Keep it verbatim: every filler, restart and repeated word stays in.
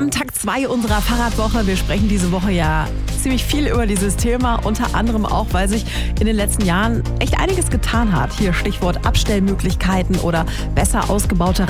zusammen Tag zwei unserer Fahrradwoche. Wir sprechen diese Woche ja ziemlich viel über dieses Thema, unter anderem auch, weil sich in den letzten Jahren echt einiges getan hat. Hier Stichwort Abstellmöglichkeiten oder besser ausgebaute